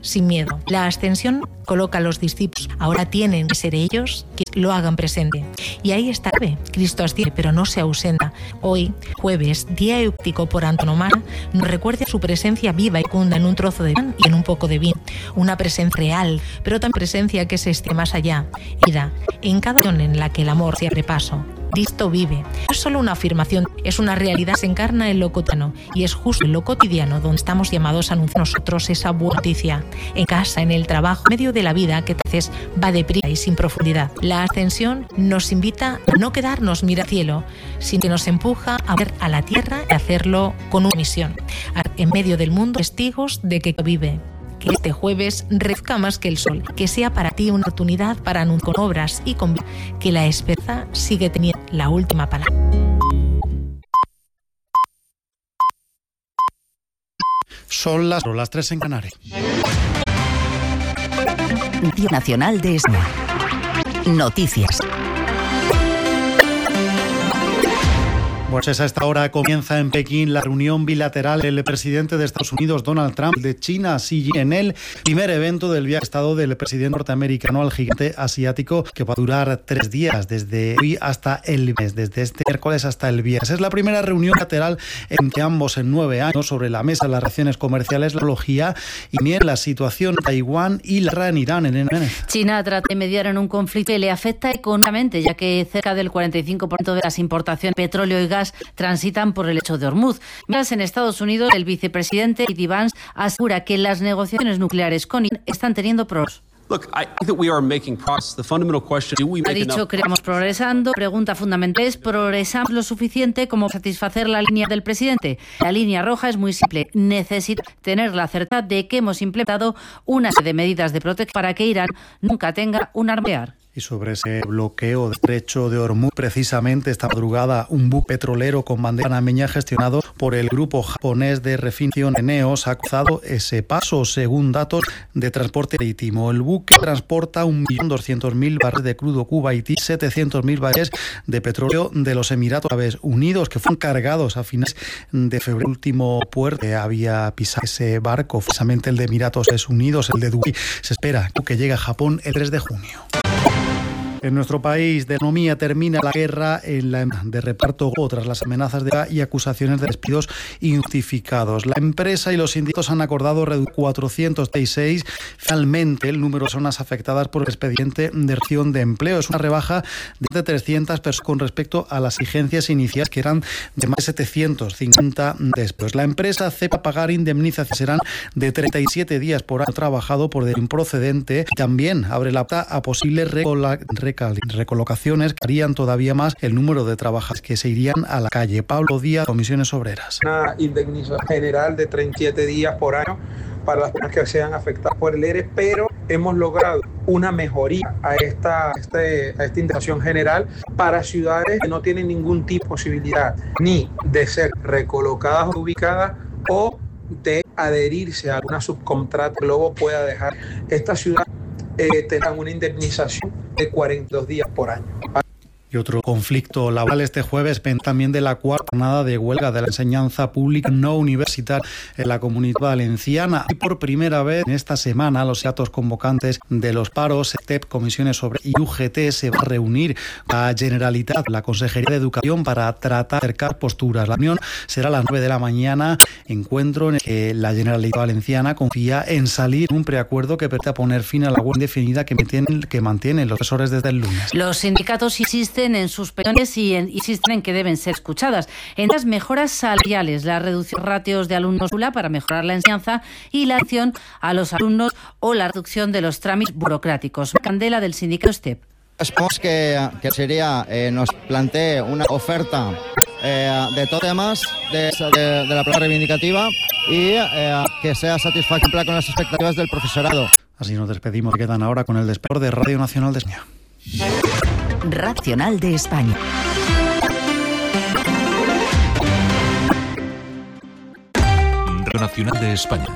sin miedo. La ascensión coloca a los discípulos. Ahora tienen que ser ellos que lo hagan presente. Y ahí está Cristo asciende, pero no se ausenta. Hoy, jueves, día eucarístico por antonomasia, nos recuerda su presencia viva y fecunda en un trozo de pan y en un poco de vino. Una presencia real, pero también presencia que se extiende más allá. Vida, en cada acción en la que el amor se abre paso. Cristo vive. No es solo una afirmación, es una realidad, se encarna en lo cotidiano, y es justo en lo cotidiano donde estamos llamados a anunciar nosotros esa buena noticia. En casa, en el trabajo, en medio de la vida que a veces va deprisa y sin profundidad. La ascensión nos invita a no quedarnos mirando al cielo, sino que nos empuja a ver a la tierra y hacerlo con una misión. En medio del mundo, testigos de que vive. Que este jueves rezca más que el sol, que sea para ti una oportunidad para anunciar con obras y con vida que la esperanza sigue teniendo la última palabra. Son las 3 en Canarias. Día Nacional de España. Noticias. Pues a esta hora comienza en Pekín la reunión bilateral del presidente de Estados Unidos, Donald Trump, de China, Xi Jinping, en el primer evento del viaje de Estado del presidente norteamericano al gigante asiático, que va a durar 3 días, desde hoy hasta el mes, desde este miércoles hasta el viernes. Es la primera reunión bilateral entre ambos en 9 años, sobre la mesa las relaciones comerciales, la tecnología y también la situación en Taiwán y la guerra en Irán. China trata de mediar en un conflicto que le afecta económicamente, ya que cerca del 45% de las importaciones de petróleo y gas transitan por el estrecho de Hormuz. Mientras en Estados Unidos, el vicepresidente J.D. Vance asegura que las negociaciones nucleares con Irán están teniendo problemas. Ha dicho que estamos progresando. Pregunta fundamental es: ¿progresamos lo suficiente como satisfacer la línea del presidente? La línea roja es muy simple. Necesita tener la certeza de que hemos implementado una serie de medidas de protección para que Irán nunca tenga un arma nuclear. Y sobre ese bloqueo del estrecho de Hormuz, precisamente esta madrugada, un buque petrolero con bandera panameña gestionado por el grupo japonés de refinación ENEOS ha cruzado ese paso, según datos de transporte marítimo. El buque transporta 1.200.000 barriles de crudo kuwaití, 700.000 barriles de petróleo de los Emiratos Árabes Unidos, que fueron cargados a finales de febrero. El último puerto que había pisado ese barco, precisamente el de Emiratos Árabes Unidos, el de Dubái. Se espera que llegue a Japón el 3 de junio. En nuestro país de economía termina la guerra en la de reparto tras las amenazas de y acusaciones de despidos injustificados. La empresa y los sindicatos han acordado reducir 436. Finalmente, el número de personas afectadas por el expediente de reducción de empleo es una rebaja de 300 personas con respecto a las exigencias iniciales, que eran de más de 750 despidos. La empresa acepta pagar indemnizaciones, serán de 37 días por año trabajado por despido improcedente. También abre la puerta a posibles recolocaciones que harían todavía más el número de trabajadores que se irían a la calle. Pablo Díaz, Comisiones Obreras. Una indemnización general de 37 días por año para las personas que sean afectadas por el ERE, pero hemos logrado una mejoría a esta indemnización general para ciudades que no tienen ningún tipo de posibilidad ni de ser recolocadas o ubicadas o de adherirse a alguna subcontrata que luego pueda dejar esta ciudad. Tendrán una indemnización de 42 días por año. Y otro conflicto laboral este jueves, también de la cuarta jornada de huelga de la enseñanza pública no universitaria en la Comunidad Valenciana. Y por primera vez en esta semana, los sindicatos convocantes de los paros, STEP, Comisiones Obreras y UGT, se va a reunir a la Generalitat, la Consejería de Educación, para tratar de acercar posturas. La reunión será a las 9 de la mañana, encuentro en el que la Generalitat Valenciana confía en salir un preacuerdo que permita poner fin a la huelga indefinida que mantienen los profesores desde el lunes. Los sindicatos insisten en sus peticiones y insisten en que deben ser escuchadas. En las mejoras salariales, la reducción de ratios de alumnos para mejorar la enseñanza y la atención a los alumnos o la reducción de los trámites burocráticos. Candela, del sindicato STEP. Esperamos que sería nos plantee una oferta de todos temas de la plaza reivindicativa y que sea satisfactoria con las expectativas del profesorado. Así nos despedimos. Quedan ahora con el despegue de Radio Nacional de España. Nacional de España. Radio Nacional de España.